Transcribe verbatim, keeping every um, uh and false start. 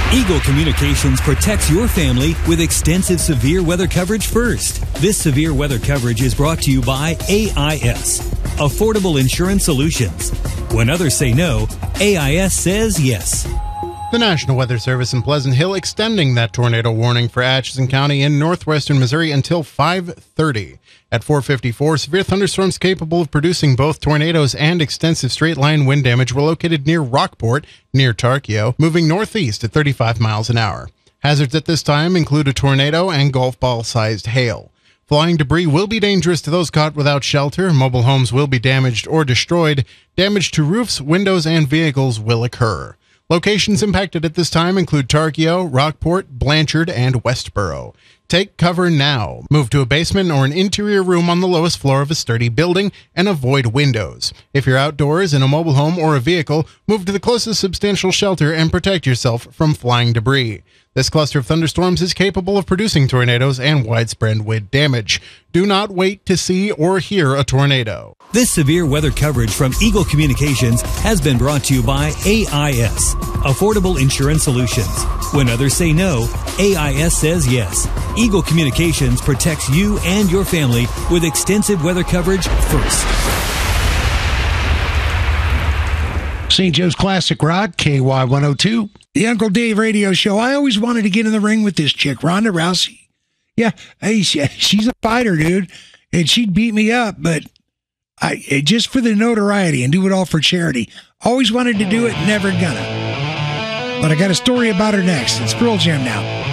Eagle Communications protects your family with extensive severe weather coverage first. This severe weather coverage is brought to you by A I S, Affordable Insurance Solutions. When others say no, A I S says yes. The National Weather Service in Pleasant Hill extending that tornado warning for Atchison County in northwestern Missouri until five thirty. At four fifty-four, severe thunderstorms capable of producing both tornadoes and extensive straight-line wind damage were located near Rockport, near Tarkio, moving northeast at thirty-five miles an hour. Hazards at this time include a tornado and golf ball-sized hail. Flying debris will be dangerous to those caught without shelter. Mobile homes will be damaged or destroyed. Damage to roofs, windows, and vehicles will occur. Locations impacted at this time include Tarkio, Rockport, Blanchard, and Westboro. Take cover now. Move to a basement or an interior room on the lowest floor of a sturdy building and avoid windows. If you're outdoors in a mobile home or a vehicle, move to the closest substantial shelter and protect yourself from flying debris. This cluster of thunderstorms is capable of producing tornadoes and widespread wind damage. Do not wait to see or hear a tornado. This severe weather coverage from Eagle Communications has been brought to you by A I S, Affordable Insurance Solutions. When others say no, A I S says yes. Eagle Communications protects you and your family with extensive weather coverage first. Saint Joe's Classic Rock, K Y one oh two. The Uncle Dave radio show. I always wanted to get in the ring with this chick, Ronda Rousey. Yeah, hey, she, she's a fighter, dude. And she'd beat me up, but I just for the notoriety and do it all for charity. Always wanted to do it, never gonna. But I got a story about her next. It's Pearl Jam now.